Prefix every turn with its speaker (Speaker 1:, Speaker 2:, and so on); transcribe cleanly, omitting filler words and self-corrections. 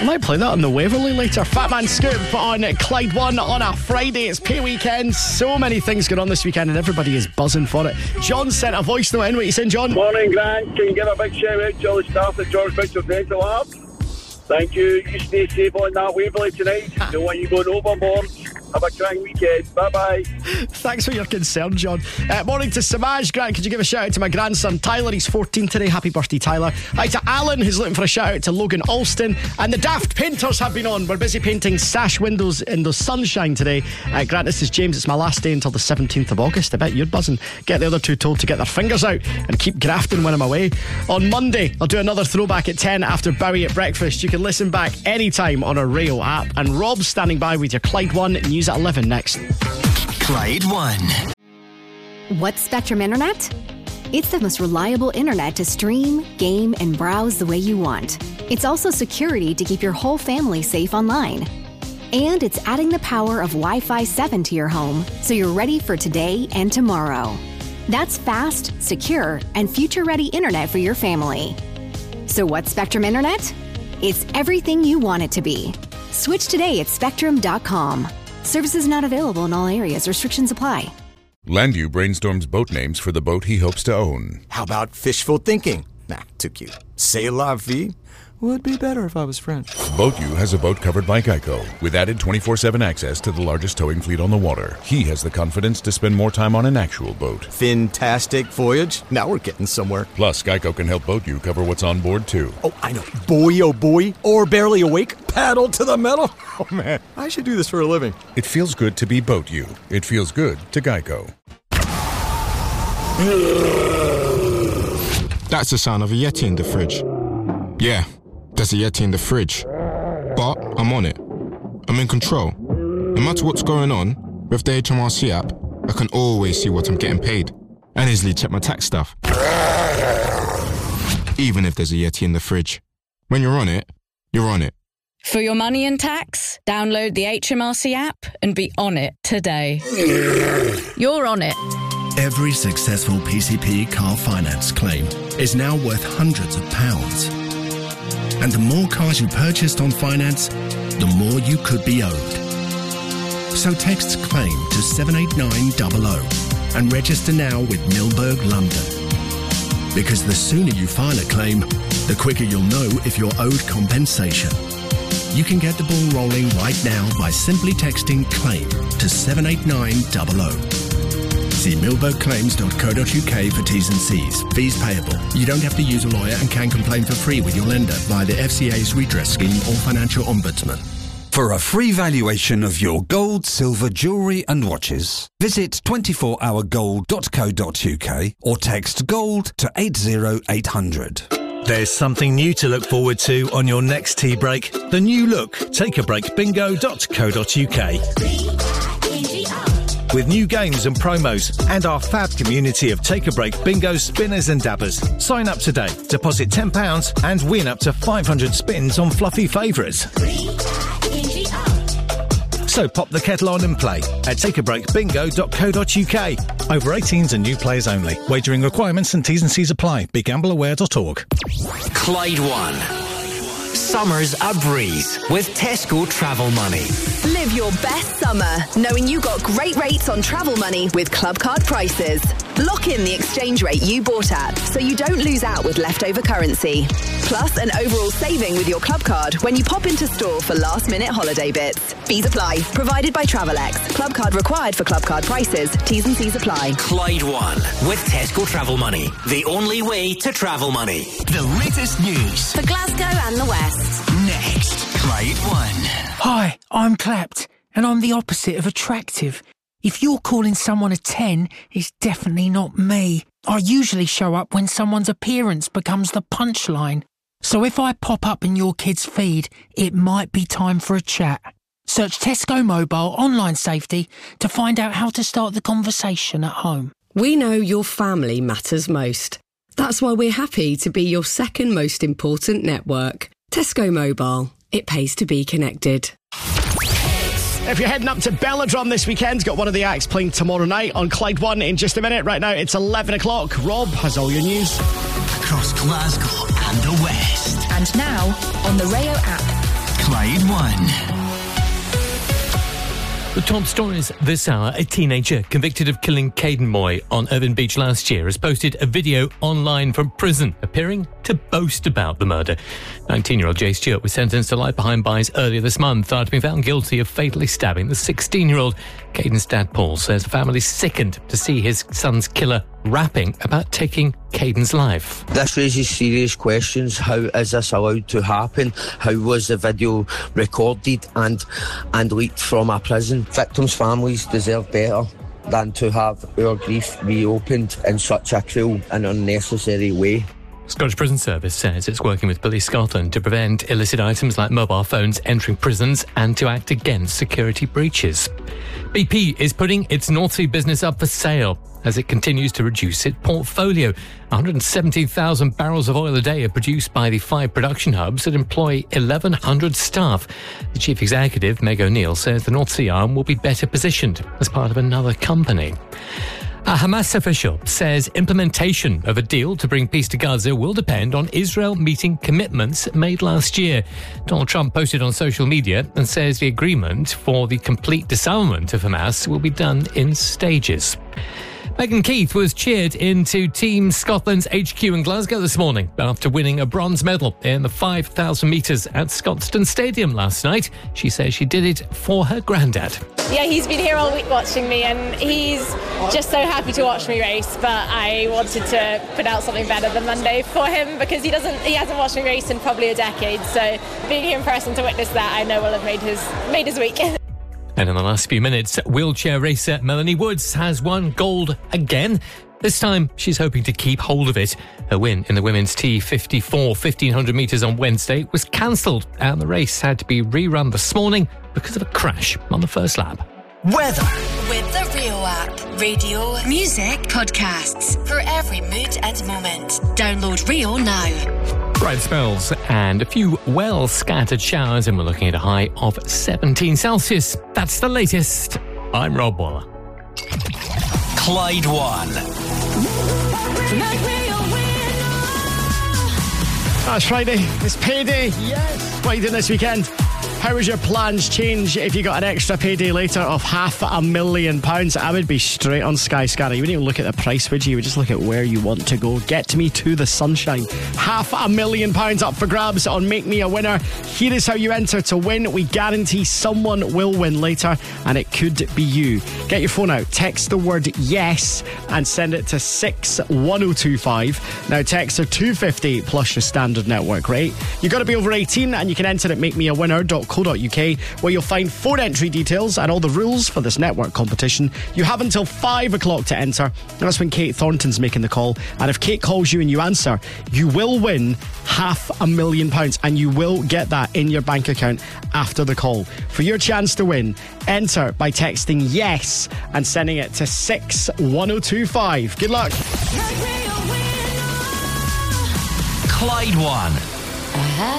Speaker 1: I might play that on the Waverley later. Fatman Scoop on Clyde One on a Friday. It's pay weekend. So many things going on this weekend and everybody is buzzing for it. John sent a voice note in. What are you saying, John?
Speaker 2: Morning, Grant. Can you give a big shout out to all the staff at George Mitchell Dental Lab? Thank you. You stay safe on that Waverley tonight. Don't want you going overboard. Have a cracking weekend. Bye-bye.
Speaker 1: Thanks for your concern, John. Morning to Samaj. Grant, could you give a shout out to my grandson Tyler? He's 14 today. Happy birthday, Tyler. Hi to Alan, who's looking for a shout out to Logan Alston. And the Daft Painters have been on. We're busy painting sash windows in the sunshine today. Grant, this is James. It's my last day until the 17th of August. I bet you're buzzing. Get the other two told to get their fingers out and keep grafting when I'm away. On Monday, I'll do another throwback at 10 after Bowie at breakfast. You can listen back anytime on our Rayo app. And Rob's standing by with your Clyde One news at 11 next.
Speaker 3: Clyde One.
Speaker 4: What's Spectrum Internet? It's the most reliable internet to stream, game, and browse the way you want. It's also security to keep your whole family safe online. And it's adding the power of Wi-Fi 7 to your home, so you're ready for today and tomorrow. That's fast, secure, and future-ready internet for your family. So what's Spectrum Internet? It's everything you want it to be. Switch today at spectrum.com. Services not available in all areas. Restrictions apply.
Speaker 5: Landu brainstorms boat names for the boat he hopes to own.
Speaker 6: How about fishful thinking? Nah, too cute. C'est la vie? Would be better if I was French.
Speaker 5: BoatU has a boat covered by Geico, with added 24/7 access to the largest towing fleet on the water. He has the confidence to spend more time on an actual boat.
Speaker 6: Fantastic voyage. Now we're getting somewhere.
Speaker 5: Plus, Geico can help BoatU cover what's on board, too.
Speaker 6: Oh, I know. Boy, oh boy. Or barely awake. Paddle to the metal. Oh, man. I should do this for a living.
Speaker 5: It feels good to be BoatU. It feels good to Geico.
Speaker 7: That's the sound of a Yeti in the fridge. Yeah. There's a Yeti in the fridge. But I'm on it. I'm in control. No matter what's going on, with the HMRC app, I can always see what I'm getting paid. And easily check my tax stuff. Even if there's a Yeti in the fridge. When you're on it, you're on it.
Speaker 8: For your money and tax, download the HMRC app and be on it today. You're on it.
Speaker 9: Every successful PCP car finance claim is now worth hundreds of pounds. And the more cars you purchased on finance, the more you could be owed. So text CLAIM to 78900 and register now with Milberg London. Because the sooner you file a claim, the quicker you'll know if you're owed compensation. You can get the ball rolling right now by simply texting CLAIM to 78900. See milbergclaims.co.uk for T's and C's. Fees payable. You don't have to use a lawyer and can complain for free with your lender via the FCA's redress scheme or financial ombudsman.
Speaker 3: For a free valuation of your gold, silver, jewellery and watches, visit 24hourgold.co.uk or text GOLD to 80800.
Speaker 10: There's something new to look forward to on your next tea break. The new look, takeabreakbingo.co.uk. With new games and promos and our fab community of Take a Break bingo spinners and dabbers. Sign up today, deposit £10 and win up to 500 spins on fluffy favourites. So pop the kettle on and play at takeabreakbingo.co.uk. Over 18s and new players only. Wagering requirements and T's and C's apply. BeGambleAware.org.
Speaker 3: Clyde One. Summer's a breeze with Tesco Travel Money.
Speaker 11: Live your best summer knowing you got great rates on travel money with Club Card prices. Lock in the exchange rate you bought at so you don't lose out with leftover currency. Plus an overall saving with your Club Card when you pop into store for last-minute holiday bits. Fees apply. Provided by Travelex. Club Card required for Club Card prices. T's and C's apply.
Speaker 3: Clyde One with Tesco Travel Money. The only way to travel money. The latest news
Speaker 12: for Glasgow and the West.
Speaker 3: Next, Clyde One.
Speaker 13: Hi, I'm clapped, and I'm the opposite of attractive. If you're calling someone a 10, it's definitely not me. I usually show up when someone's appearance becomes the punchline. So if I pop up in your kid's feed, it might be time for a chat. Search Tesco Mobile Online Safety to find out how to start the conversation at home.
Speaker 14: We know your family matters most. That's why we're happy to be your second most important network. Tesco Mobile. It pays to be connected.
Speaker 1: If you're heading up to Belladrum this weekend, got one of the acts playing tomorrow night on Clyde One in just a minute. Right now, it's 11 o'clock. Rob has all your news.
Speaker 3: Across Glasgow and the West.
Speaker 12: And now, on the Rayo app.
Speaker 3: Clyde One.
Speaker 12: The top stories this hour. A teenager convicted of killing Caden Moy on Irvine Beach last year has posted a video online from prison, appearing to boast about the murder. 19-year-old Jay Stewart was sentenced to life behind bars earlier this month after being found guilty of fatally stabbing the 16-year-old. Caden's dad, Paul, says the family's sickened to see his son's killer rapping about taking Caden's life.
Speaker 15: This raises serious questions. How is this allowed to happen? How was the video recorded and leaked from a prison? Victims' families deserve better than to have our grief reopened in such a cruel and unnecessary way.
Speaker 12: Scottish Prison Service says it's working with Police Scotland to prevent illicit items like mobile phones entering prisons and to act against security breaches. BP is putting its North Sea business up for sale as it continues to reduce its portfolio. 117,000 barrels of oil a day are produced by the 5 production hubs that employ 1,100 staff. The chief executive, Meg O'Neill, says the North Sea arm will be better positioned as part of another company. A Hamas official says implementation of a deal to bring peace to Gaza will depend on Israel meeting commitments made last year. Donald Trump posted on social media and says the agreement for the complete disarmament of Hamas will be done in stages. Megan Keith was cheered into Team Scotland's HQ in Glasgow this morning after winning a bronze medal in the 5,000 metres at Scotstoun Stadium last night. She says she did it for her granddad.
Speaker 16: Yeah, he's been here all week watching me and he's just so happy to watch me race, but I wanted to put out something better than Monday for him because he hasn't watched me race in probably a decade, so being here in person to witness that I know will have made his week.
Speaker 12: And in the last few minutes, wheelchair racer Melanie Woods has won gold again. This time, she's hoping to keep hold of it. Her win in the women's T54 1,500 metres on Wednesday was cancelled, and the race had to be rerun this morning because of a crash on the first lap.
Speaker 3: Weather.
Speaker 17: With the Rio app. Radio, music, podcasts. For every mood and moment. Download Rio now.
Speaker 12: Bright spells and a few well-scattered showers, and we're looking at a high of 17 Celsius. That's the latest. I'm Rob Waller.
Speaker 3: Clyde One.
Speaker 1: It's Friday. It's payday. Yes. What are you doing this weekend? How would your plans change if you got an extra payday later of £500,000? I would be straight on Skyscanner. You wouldn't even look at the price, would you? You would just look at where you want to go. Get me to the sunshine. £500,000 up for grabs on Make Me a Winner. Here is how you enter to win. We guarantee someone will win later, and it could be you. Get your phone out, text the word yes, and send it to 61025. Now, texts are $2.50 plus your standard network rate. You've got to be over 18, and you can enter at makemeawinner.co.uk, where you'll find 4 entry details and all the rules for this network competition. You have until 5 o'clock to enter. That's when Kate Thornton's making the call. And if Kate calls you and you answer, you will win £500,000, and you will get that in your bank account after the call. For your chance to win, enter by texting yes and sending it to 61025. Good luck.
Speaker 3: Clyde One.